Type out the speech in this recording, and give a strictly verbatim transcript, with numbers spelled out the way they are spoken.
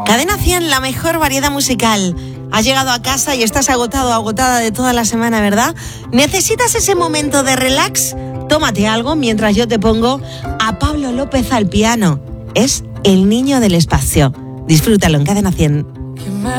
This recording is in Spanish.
Cadena cien, la mejor variedad musical. Has llegado a casa y estás agotado, agotada de toda la semana, ¿verdad? ¿Necesitas ese momento de relax? Tómate algo mientras yo te pongo a Pablo López al piano. Es el niño del espacio. Disfrútalo en Cadena cien.